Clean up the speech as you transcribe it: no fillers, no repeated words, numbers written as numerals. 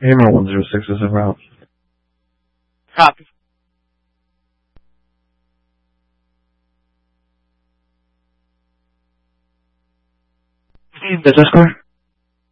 Hammer 106 is en route. Copy. Business card?